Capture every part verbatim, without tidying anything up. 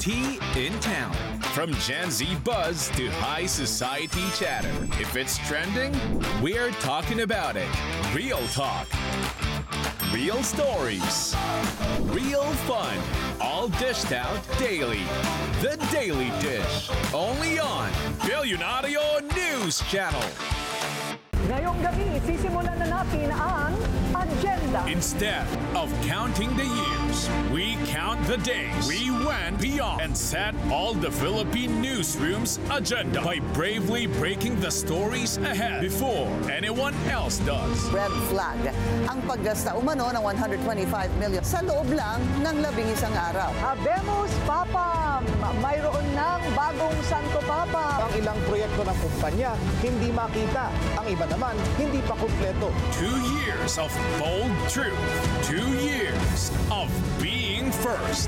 tea in town. From Gen Z buzz to high society chatter. If it's trending, we're talking about it. Real talk. Real stories. Real fun. All dished out daily. The Daily Dish. Only on Billionario News Channel. Ngayong gabi, sisimulan na natin ang agenda. Instead of counting the years, we count the days. We went beyond and set all the Philippine newsroom's agenda by bravely breaking the stories ahead before anyone else does. Red flag ang paggasta umano ng one hundred twenty-five million sa loob lang ng labing isang araw. Habemos Papam! Mayroon ng bagong Santo Papa. Ang ilang proyekto ng kumpanya hindi makita. Ang iba naman hindi pa kumpleto. Two years of bold truth. Two years of being first.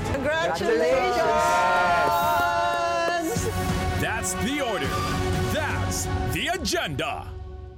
Congratulations! That's the order. That's the agenda.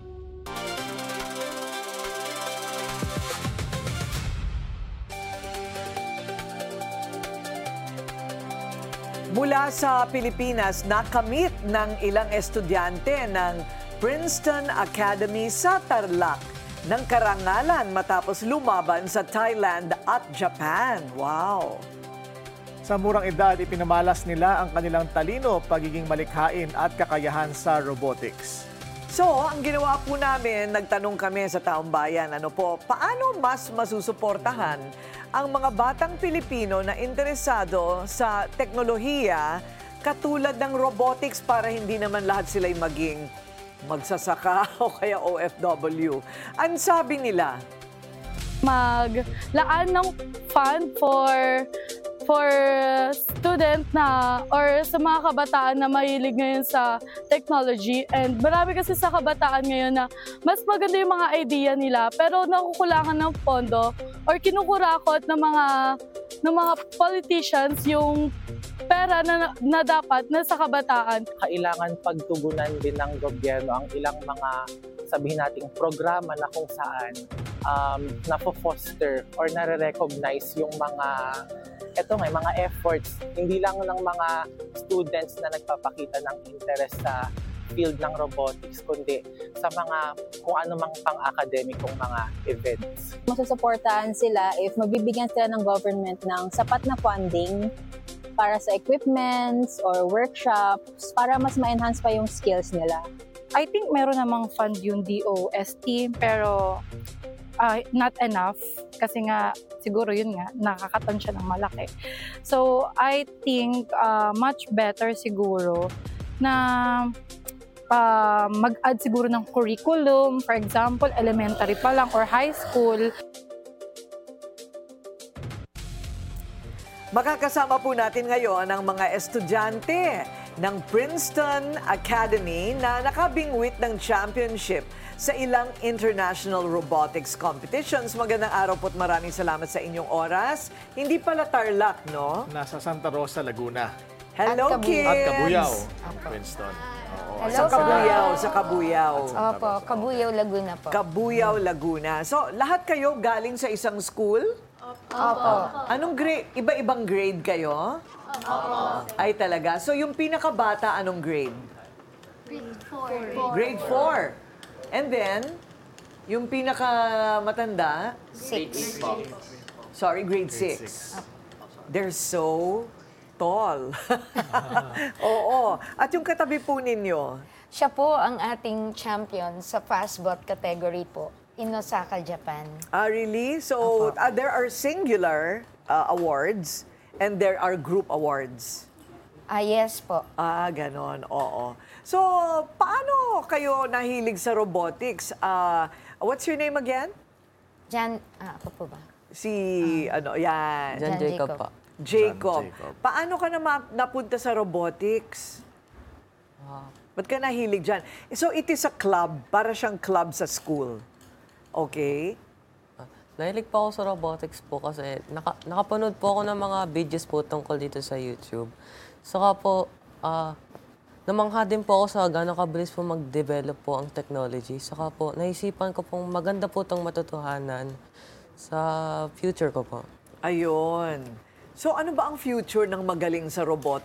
Mula sa Pilipinas, nakamit ng ilang estudyante ng Princeton Academy sa Tarlac ng karangalan matapos lumaban sa Thailand at Japan. Wow! Sa murang edad, ipinamalas nila ang kanilang talino, pagiging malikhain at kakayahan sa robotics. So, ang ginawa po namin, nagtanong kami sa taong bayan, ano po, paano mas masusuportahan ang mga batang Pilipino na interesado sa teknolohiya katulad ng robotics para hindi naman lahat sila'y maging magsasaka o kaya O F W. Ang sabi nila, maglaan ng fund for for student na or sa mga kabataan na mahilig ngayon sa technology. And marami kasi sa kabataan ngayon na mas maganda yung mga idea nila pero nakukulangan ng pondo or kinukurakot ng mga ng mga politicians yung pera na, na dapat na sa kabataan. Kailangan pagtugunan din ng gobyerno ang ilang mga, sabihin nating, programa na kung saan um, na-foster or nare-recognize yung mga, eto nga, mga efforts, hindi lang ng mga students na nagpapakita ng interest sa field ng robotics, kundi sa mga kung ano mang pang-akademikong mga events. Masusuportahan sila if mabibigyan sila ng government ng sapat na funding para sa equipments or workshops para mas ma-enhance pa yung skills nila. I think meron namang fund yung D O S T pero uh, not enough kasi nga siguro yun nga nakakatan siya ng malaki. So I think uh, much better siguro na uh, mag-add siguro ng curriculum, for example elementary pa lang or high school. makakasama po natin ngayon ang mga estudyante ng Princeton Academy na nakabingwit ng championship sa ilang international robotics competitions. Magandang araw po at maraming salamat sa inyong oras. Hindi pala Tarlac, no? Nasa Santa Rosa, Laguna. Hello, At Kabu- kids! At Cabuyao, Princeton. Oo. Hello Sa po. Cabuyao, sa Cabuyao. Opo, Cabuyao, Laguna po. Cabuyao, Laguna. So, lahat kayo galing sa isang school? Opo. Anong grade? Iba-ibang grade kayo? Opo. Ay, talaga. So, yung pinakabata, anong grade? Grade four. Grade four. And then, yung pinakamatanda? Six. Sorry, grade six. They're so tall. Oo. At yung katabi po ninyo? Siya po ang ating champion sa fastbot category po in Osaka, Japan. Ah, really? So, ah, there are singular uh, awards and there are group awards. Ah, yes po. Ah, ganon. Oo. So, paano kayo nahilig sa robotics? Ah, what's your name again? Jan, ah, ako po ba? Si, ano, yan. Jan Jacob po. Jacob. Jan Jacob. Paano ka na ma- napunta sa robotics? Ba't ka nahilig dyan? So, it is a club. Para siyang club sa school. Okay? Nahilig po ako sa robotics po kasi naka, nakapanood po ako ng mga videos po tungkol dito sa YouTube. Saka po, ah, namangha din po ako sa gano'ng kabilis po mag-develop po ang technology. Saka po, naisipan ko pong maganda po itong matutuhanan sa future ko po. Ayun. So ano ba ang future ng magaling sa robotics?